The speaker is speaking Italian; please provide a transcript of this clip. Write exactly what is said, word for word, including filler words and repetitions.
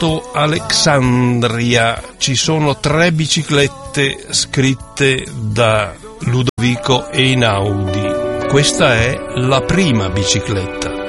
Porto Alexandria ci sono tre biciclette scritte da Ludovico Einaudi. Questa è la prima bicicletta.